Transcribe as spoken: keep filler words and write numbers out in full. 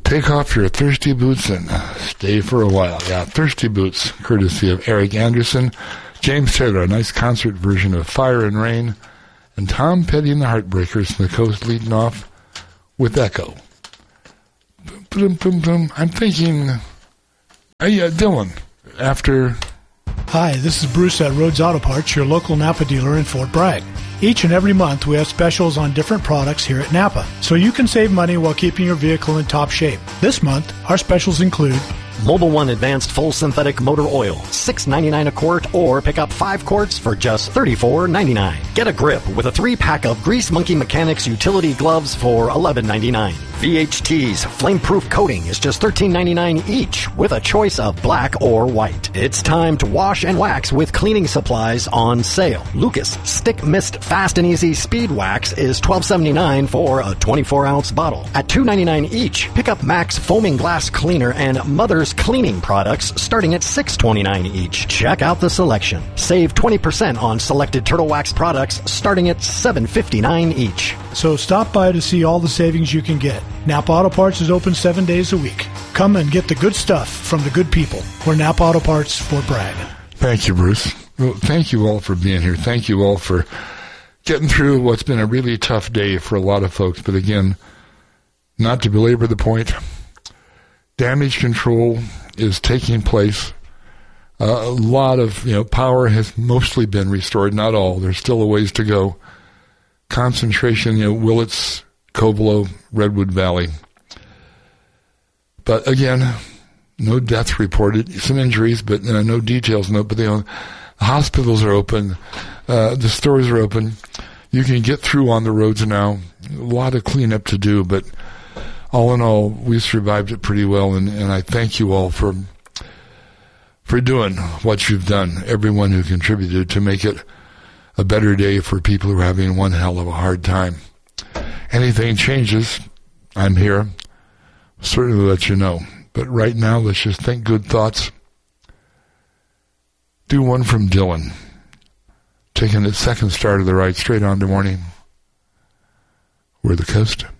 Take off your thirsty boots and stay for a while. Yeah, Thirsty Boots, courtesy of Eric Anderson. James Taylor, a nice concert version of Fire and Rain. And Tom Petty and the Heartbreakers from the Coast leading off with Echo. Boom, boom, boom. I'm thinking, hey, uh, Dylan, after... Hi, this is Bruce at Rhodes Auto Parts, your local Napa dealer in Fort Bragg. Each and every month, we have specials on different products here at Napa, so you can save money while keeping your vehicle in top shape. This month, our specials include Mobil One Advanced Full Synthetic Motor Oil, six ninety-nine a quart, or pick up five quarts for just thirty-four ninety-nine. Get a grip with a three-pack of Grease Monkey Mechanics utility gloves for eleven ninety-nine. V H T's flame-proof coating is just thirteen ninety-nine each, with a choice of black or white. It's time to wash and wax with cleaning supplies on sale. Lucas Stick Mist Fast and Easy Speed Wax is twelve seventy-nine for a twenty-four ounce bottle. At two ninety-nine each, pick up Max Foaming Glass Cleaner and Mother's Cleaning products starting at six twenty-nine each. Check out the selection. Save twenty percent on selected Turtle Wax products starting at seven fifty-nine each. So stop by to see all the savings you can get. Napa Auto Parts is open seven days a week. Come and get the good stuff from the good people. We're Napa Auto Parts, Fort Bragg. Thank you, Bruce. Well, thank you all for being here. Thank you all for getting through what's been a really tough day for a lot of folks. But again, not to belabor the point, damage control is taking place. Uh, a lot of, you know, power has mostly been restored, not all. There's still a ways to go. Concentration, you know, Willits, Covelo, Redwood Valley. But again, no deaths reported. Some injuries, but you know, no details. No, but they, the hospitals are open. Uh, the stores are open. You can get through on the roads now. A lot of cleanup to do, but all in all, we survived it pretty well, and, and I thank you all for for doing what you've done, everyone who contributed to make it a better day for people who are having one hell of a hard time. Anything changes, I'm here. Certainly let you know. But right now, let's just think good thoughts. Do one from Dylan. Taking its second start of the ride straight on to morning. We're the coast.